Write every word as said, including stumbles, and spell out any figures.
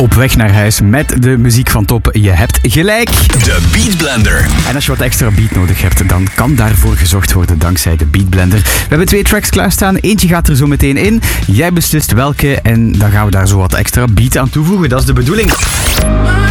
op weg naar huis met de muziek van top. Je hebt gelijk. De Beat Blender. En als je wat extra beat nodig hebt, dan kan daarvoor gezorgd worden dankzij de Beat Blender. We hebben twee tracks klaarstaan. Eentje gaat er zo meteen in. Jij beslist welke en dan gaan we daar zo wat extra beat aan toevoegen. Dat is de bedoeling.